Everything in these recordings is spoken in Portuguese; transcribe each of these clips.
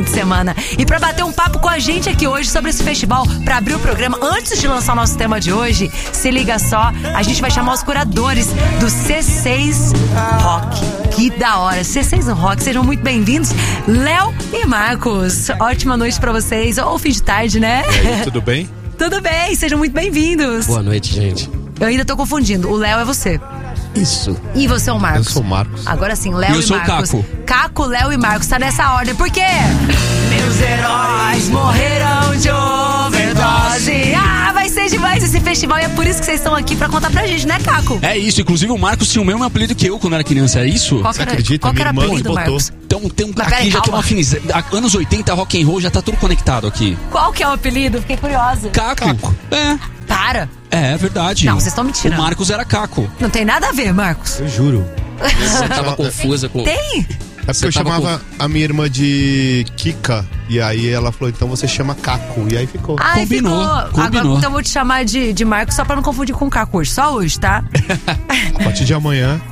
semana. E pra bater um papo com a gente aqui hoje sobre esse festival, pra abrir o programa, antes de lançar o nosso tema de hoje, se liga só, a gente vai chamar os curadores do C6 Rock. Que da hora, C6 Rock, sejam muito bem-vindos, Léo e Marcos. Ótima noite pra vocês, ou fim de tarde, né? E aí, tudo bem? Tudo bem, sejam muito bem-vindos. Boa noite, gente. Eu ainda tô confundindo, o Léo é você. Isso. E você é o Marcos? Eu sou o Marcos. Agora sim, Léo e Marcos. Eu sou o Caco. Caco, Léo e Marcos, tá nessa ordem. Por quê? Meus heróis morreram de overdose. Vai ser demais esse festival e é por isso que vocês estão aqui pra contar pra gente, né, Caco? É isso, inclusive o Marcos tinha o mesmo apelido que eu quando era criança, é isso? Qual que era, Minha irmã apelido, botou. Marcos? Então tem Mas aqui peraí, já tem calma. uma afinidade. Anos 80, rock and roll, já tá tudo conectado aqui. Qual que é o apelido? Fiquei curiosa. Caco. Para. É verdade. Não, vocês estão me tirando. O Marcos era Caco. Não tem nada a ver, Marcos. Eu juro. Você tava confusa com... Tem? É porque eu chamava a minha irmã de Kika. E aí ela falou, então você chama Caco. E aí ficou. Ai, Combinou. ficou. Agora então eu vou te chamar de Marcos só pra não confundir com o Caco hoje. Só hoje, tá? A partir de amanhã.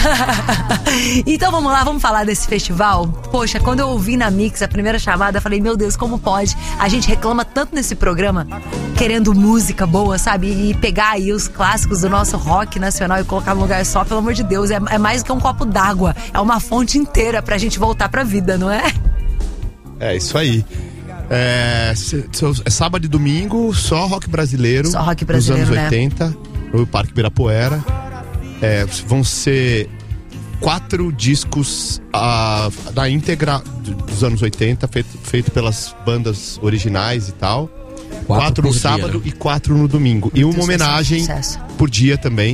Então vamos lá, vamos falar desse festival. Poxa, quando eu ouvi na Mix a primeira chamada, eu falei, meu Deus, como pode? A gente reclama tanto nesse programa, querendo música boa, sabe? E pegar aí os clássicos do nosso rock nacional e colocar num lugar só, pelo amor de Deus. É mais que um copo d'água, é uma fonte inteira pra gente voltar pra vida, não é? É isso aí. É sábado e domingo, só rock brasileiro. Só rock brasileiro, dos né? anos 80, no Parque Ibirapuera. Vão ser 4 discos da íntegra dos anos 80, feito pelas bandas originais e tal. 4 no sábado, né? E 4 no domingo. E uma homenagem por dia também.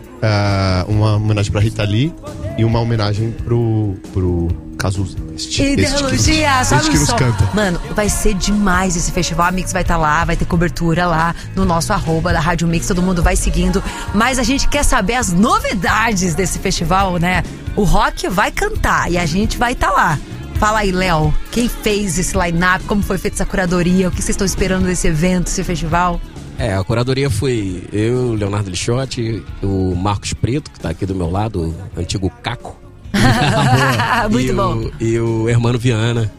Uma homenagem pra Rita Lee e uma homenagem pro Cazuza. Ideologia, sabe que nos canta. Mano, vai ser demais esse festival. A Mix vai estar lá, vai ter cobertura lá no nosso @ da Rádio Mix, todo mundo vai seguindo. Mas a gente quer saber as novidades desse festival, né? O rock vai cantar e a gente vai estar lá. Fala aí, Léo, quem fez esse line-up, como foi feita essa curadoria, o que vocês estão esperando desse evento, desse festival? A curadoria foi eu, Leonardo Lixotti, o Marcos Preto, que tá aqui do meu lado, o antigo Caco. Muito bom. E o Hermano Viana,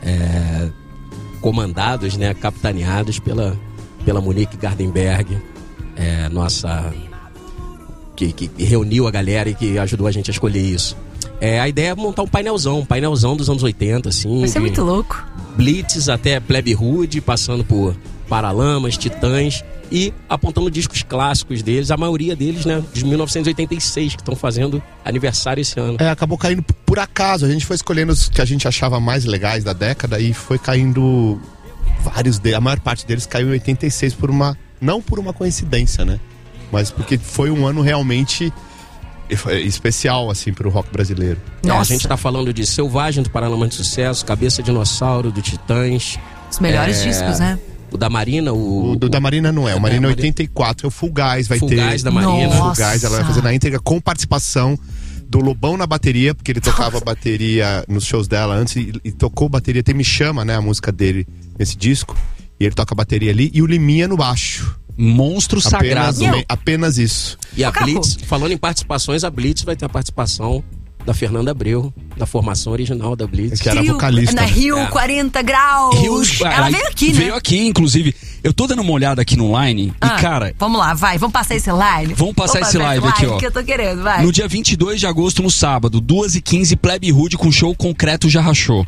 comandados, né, capitaneados pela Monique Gardenberg, nossa, que reuniu a galera e que ajudou a gente a escolher isso. A ideia é montar um painelzão dos anos 80, assim. Vai ser muito louco. Blitz até Plebe Rude, passando por Paralamas, Titãs e apontando discos clássicos deles, a maioria deles, né, de 1986, que estão fazendo aniversário esse ano. Acabou caindo por acaso, a gente foi escolhendo os que a gente achava mais legais da década e foi caindo vários deles, a maior parte deles caiu em 86 não por uma coincidência, né, mas porque foi um ano realmente especial, assim, pro rock brasileiro. A gente tá falando de Selvagem, do Paralamas de Sucesso, Cabeça Dinossauro, do Titãs. Os melhores discos, né? O da Marina, o da Marina não é. O Marina é 84. É o Full Gás, vai ter. Full Gás da Marina. Full Gás, ela vai fazer na íntegra com participação do Lobão na bateria, porque ele tocava bateria nos shows dela antes e tocou bateria. Tem Me Chama, né? A música dele nesse disco. E ele toca bateria ali. E o Liminha no baixo. Monstro sagrado. Apenas isso. E a Blitz, falando em participações, a Blitz vai ter a participação da Fernanda Abreu, da formação original da Blitz. Que era vocalista. Na Rio 40 graus. Ela veio aqui, né? Veio aqui, inclusive. Eu tô dando uma olhada aqui no line e, cara... Vamos lá, vamos passar esse live. Vamos passar esse live aqui, ó. Que eu tô querendo, vai. No dia 22 de agosto, no sábado, 2h15, Plebe Rude com show Concreto Já Rachou.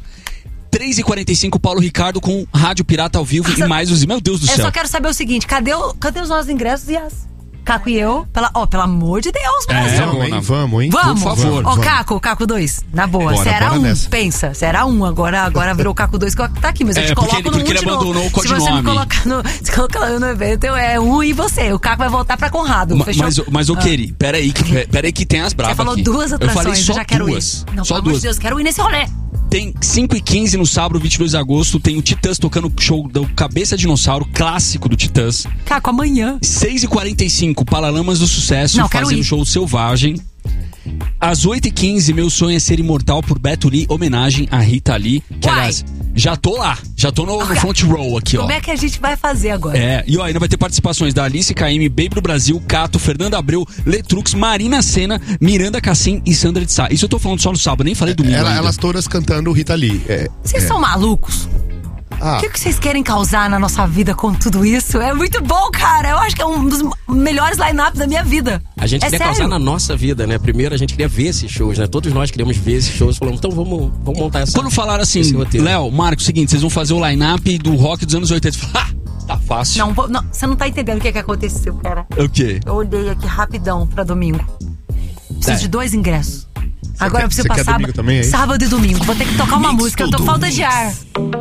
3h45, Paulo Ricardo com Rádio Pirata ao vivo e mais os... Meu Deus do céu. Eu só quero saber o seguinte, cadê os nossos ingressos e as... Caco e eu, pelo amor de Deus, Brasil. Vamos, hein? Vamos, por favor. Caco 2, na boa. Bora, você era um, nessa. Pensa, você era um, agora virou Caco 2 que tá aqui, mas eu te coloco no porque ele abandonou o codinome. Se você me colocar no evento, eu é um e você. O Caco vai voltar pra Conrado, fechou? Mas eu queria, peraí que tem as bravas. Você falou aqui. 2 atrações, eu falei só já quero duas. ir. Não, só pelo amor duas. de Deus, quero ir nesse rolê. Tem 5h15 no sábado, 22 de agosto, tem o Titãs tocando show do Cabeça Dinossauro, clássico do Titãs. Caco, amanhã. 6h45, Paralamas do Sucesso, fazendo show Selvagem. Às 8h15, Meu Sonho é Ser Imortal, por Beto Lee, homenagem a Rita Lee. Que, aliás, Já tô lá. Já tô no front row aqui, ó. Como é que a gente vai fazer agora? E ó, ainda vai ter participações da Alice Caymmi, Baby do Brasil, Cato, Fernanda Abreu, Letrux, Marina Sena, Miranda Cassim e Sandra de Sá. Isso eu tô falando só no sábado, nem falei domingo. Elas todas cantando Rita Lee. Vocês são malucos? O que vocês querem causar na nossa vida com tudo isso? É muito bom, cara. Eu acho que é um dos melhores line-ups da minha vida. A gente queria causar na nossa vida, né? Primeiro a gente queria ver esses shows, né? Todos nós queríamos ver esses shows. Falamos, então vamos montar essa. Quando falaram assim, Léo, Marcos, seguinte, vocês vão fazer o line-up do rock dos anos 80. Tá fácil. Não, você não tá entendendo o que aconteceu, cara. O quê? Eu olhei aqui rapidão pra domingo. Preciso de 2 ingressos. Agora eu preciso passar domingo também, sábado e domingo. Vou ter que tocar uma música. Eu tô com falta de ar.